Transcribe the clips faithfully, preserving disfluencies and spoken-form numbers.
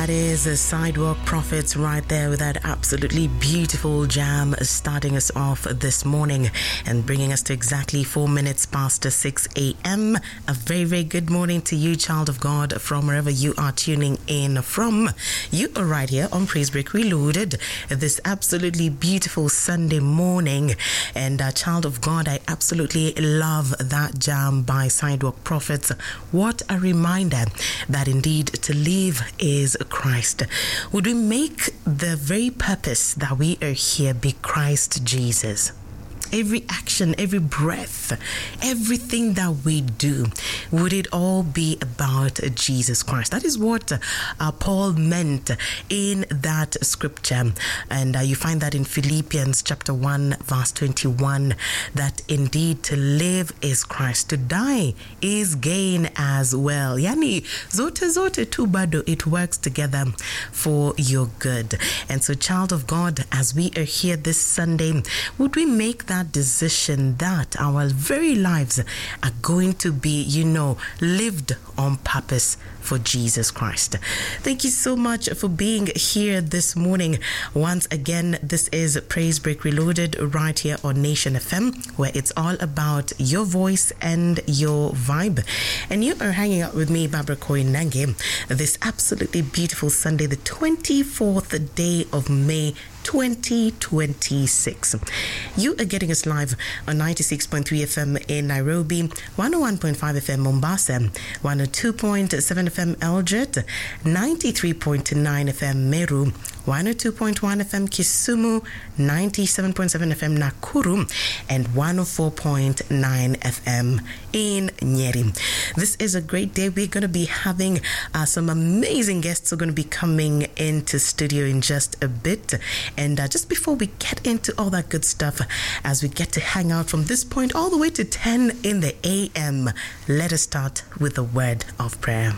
That is the Sidewalk Prophets right there with that absolutely beautiful jam starting us off this morning and bringing us to exactly four minutes past six a.m. A very, very good morning to you, child of God, from wherever you are tuning in from. You are right here on Praise Break Reloaded this absolutely beautiful Sunday morning. And uh, child of God, I absolutely love that jam by Sidewalk Prophets. What a reminder that indeed to live is Christ. Would we make the very purpose that we are here be Christ Jesus? Every action, every breath, everything that we do, would it all be about Jesus Christ? That is what uh, Paul meant in that scripture. And uh, you find that in Philippians chapter one, verse twenty-one, that indeed to live is Christ, to die is gain as well. Yani, zote zote tu bado, it works together for your good. And so, child of God, as we are here this Sunday, would we make that decision that our very lives are going to be, you know, lived on purpose for Jesus Christ? Thank you so much for being here this morning. Once again, this is Praise Break Reloaded right here on Nation F M, where it's all about your voice and your vibe. And you are hanging out with me, Barbara Koinange, this absolutely beautiful Sunday, the twenty-fourth day of May, twenty twenty-six. You are getting us live on ninety-six point three F M in Nairobi, one oh one point five F M Mombasa, one oh two point seven F M Eldoret, ninety-three point nine F M Meru, one oh two point one F M Kisumu, ninety-seven point seven F M Nakuru, and one oh four point nine F M in Nyeri. This is a great day. We're going to be having uh, some amazing guests who are going to be coming into studio in just a bit. And uh, just before we get into all that good stuff, as we get to hang out from this point all the way to ten in the a m, let us start with a word of prayer.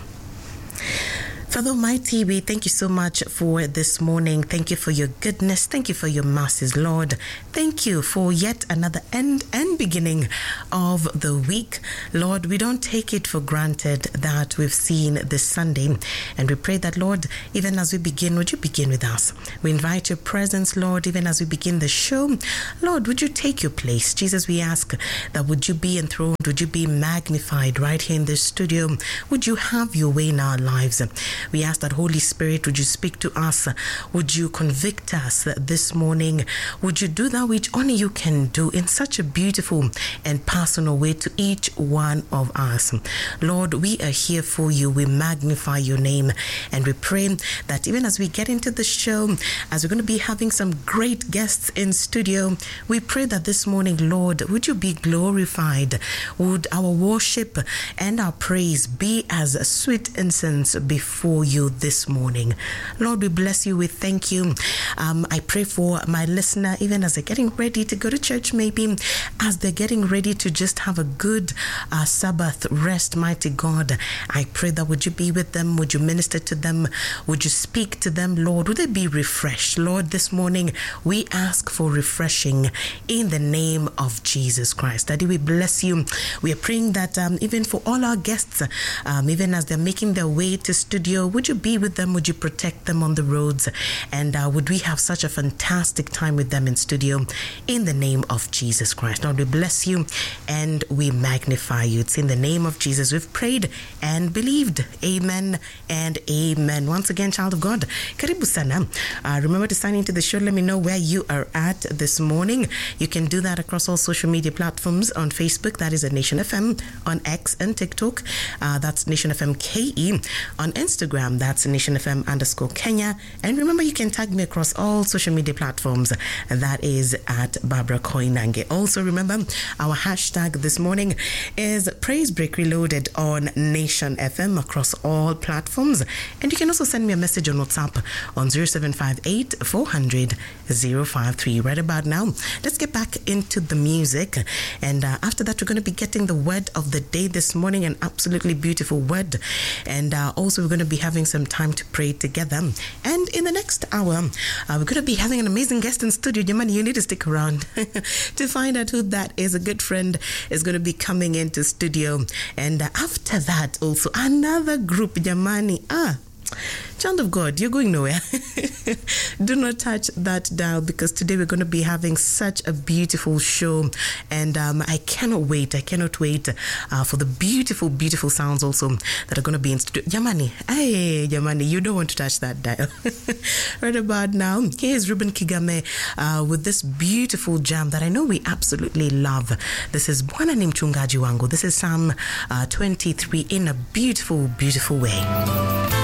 Father Almighty, we thank you so much for this morning. Thank you for your goodness. Thank you for your mercies, Lord. Thank you for yet another end and beginning of the week. Lord, we don't take it for granted that we've seen this Sunday. And we pray that, Lord, even as we begin, would you begin with us? We invite your presence, Lord, even as we begin the show. Lord, would you take your place? Jesus, we ask that would you be enthroned? Would you be magnified right here in the studio? Would you have your way in our lives? We ask that, Holy Spirit, would you speak to us? Would you convict us this morning? Would you do that which only you can do in such a beautiful and personal way to each one of us? Lord, we are here for you. We magnify your name, and we pray that even as we get into the show, as we're going to be having some great guests in studio, we pray that this morning, Lord, would you be glorified? Would our worship and our praise be as a sweet incense before you this morning? Lord, we bless you. We thank you. Um, I pray for my listener, even as they're getting ready to go to church, maybe as they're getting ready to just have a good uh, Sabbath rest, mighty God. I pray that would you be with them? Would you minister to them? Would you speak to them, Lord? Would they be refreshed? Lord, this morning we ask for refreshing in the name of Jesus Christ. Daddy, we bless you. We are praying that um, even for all our guests, um, even as they're making their way to studio, would you be with them? Would you protect them on the roads? And uh, would we have such a fantastic time with them in studio in the name of Jesus Christ? Lord, we bless you and we magnify you. It's in the name of Jesus we've prayed and believed. Amen and amen. Once again, child of God, karibu sana. Uh, remember to sign into the show. Let me know where you are at this morning. You can do that across all social media platforms. On Facebook, that is at Nation F M. On X and TikTok, uh, that's Nation F M K E. On Instagram, that's Nation F M underscore Kenya. And remember, you can tag me across all social media platforms. That is at Barbara Koinange. Also, remember, our hashtag this morning is Praise Break Reloaded on Nation F M across all platforms. And you can also send me a message on WhatsApp on zero seven five eight, four hundred, zero five three. Right about now, let's get back into the music. And uh, after that, we're going to be getting the word of the day this morning, an absolutely beautiful word. And uh, also, we're going to be having some time to pray together. And in the next hour, uh, we're going to be having an amazing guest in studio. Jamani, you need to stick around to find out who that is. A good friend is going to be coming into studio. And uh, after that, also, another group, Jamani. Ah, Child of God, you're going nowhere. Do not touch that dial, because today we're going to be having such a beautiful show, and um, I cannot wait. I cannot wait uh, for the beautiful, beautiful sounds also that are going to be in studio. Jamani, hey, Jamani, you don't want to touch that dial. Right about now, here's Ruben Kigame uh, with this beautiful jam that I know we absolutely love. This is Bwana ni Mchungaji Wangu. This is Psalm uh, twenty-three in a beautiful, beautiful way.